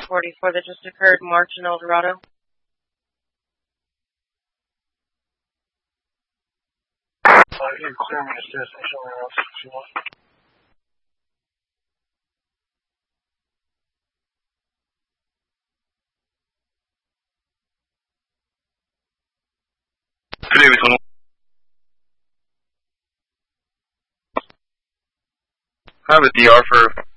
1044 that just occurred March in El Dorado. You can clear me to station else if you want. I have a DR for